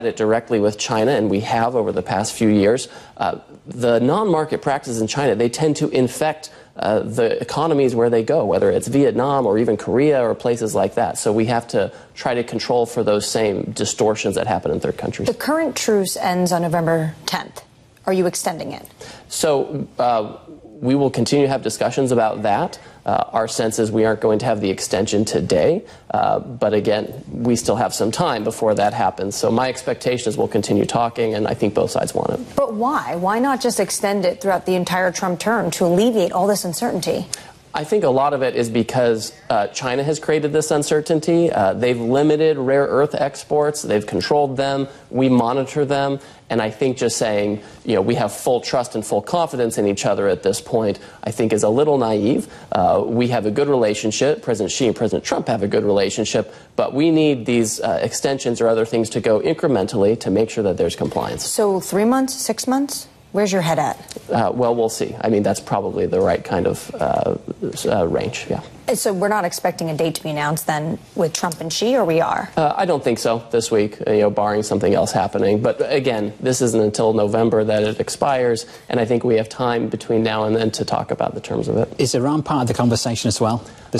it directly with China, and we have over the past few years. The non-market practices in China, they tend to infect the economies where they go, whether it's Vietnam or even Korea or places like that. So we have to try to control for those same distortions that happen in third countries. The current truce ends on November 10th. Are you extending it? So we will continue to have discussions about that. Our sense is we aren't going to have the extension today, but again, we still have some time before that happens. So my expectation is we'll continue talking, and I think both sides want it. But why? Why not just extend it throughout the entire Trump term to alleviate all this uncertainty? I think a lot of it is because China has created this uncertainty. They've limited rare earth exports. They've controlled them. We monitor them. And I think just saying, we have full trust and full confidence in each other at this point, I think is a little naive. We have a good relationship. President Xi and President Trump have a good relationship. But we need these extensions or other things to go incrementally to make sure that there's compliance. So 3 months, 6 months? Where's your head at? Well, we'll see. I mean, that's probably the right kind of range, yeah. So we're not expecting a date to be announced then with Trump and Xi, or we are? I don't think so this week, barring something else happening. But again, this isn't until November that it expires, and I think we have time between now and then to talk about the terms of it. Is Iran part of the conversation as well?